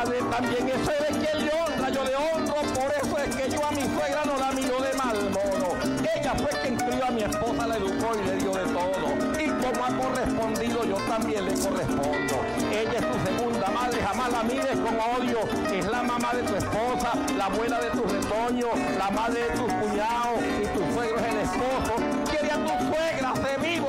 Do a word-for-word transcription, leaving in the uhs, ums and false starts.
madre también es de quien le honra, yo le honro, por eso es que yo a mi suegra no la miro de mal modo. Ella fue quien crió a mi esposa, la educó y le dio de todo. Y como ha correspondido, yo también le correspondo. Ella es tu segunda madre, jamás la mires con odio. Es la mamá de tu esposa, la abuela de tu retoño, la madre de tus cuñados, y tu suegro es el esposo. Quiere a tu suegra, se vivo.